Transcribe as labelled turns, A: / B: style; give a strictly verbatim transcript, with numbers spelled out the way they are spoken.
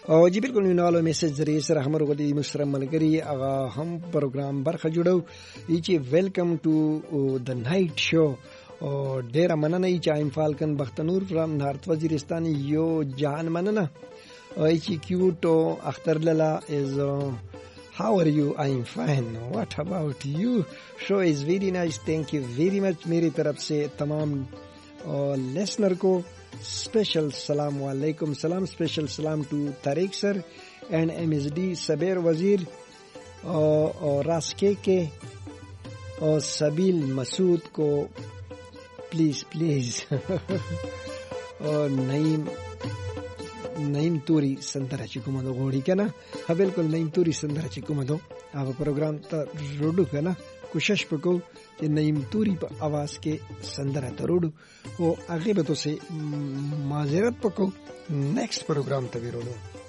A: او جی بالکل نو میسج ذریعے سره هم ورغلي مسره ملګری هغه هم پروګرام برخه جوړو چې ویلکم ټو د نایټ شو او ډیر مننه چې ایم فالکن بختنور فرام نارت وزیرستان یو جان مننه او چې کیوټو اختر لالا از how are you I'm fine what about you show is very nice thank you very much मेरी तरफ से तमाम लिसनर को स्पेशल सलाम वालेकुम सलाम स्पेशल सलाम टू तारिक सर एंड एमएसडी सबेर वजीर और रास्के के और सबील मसूद को प्लीज प्लीज और नईम नईम तूरी संतरा चिकुमा दो घोड़ी का ना हाँ बिल्कुल नईम तूरी संतरा चिकुमा दो आप प्रोग्राम ता रोडू का ना कोशिश पको कि नईम तूरी पर आवाज के संदरा तरोडू वो आगे बतो से माजरत पको नेक्स्ट प्रोग्राम तभी रोडू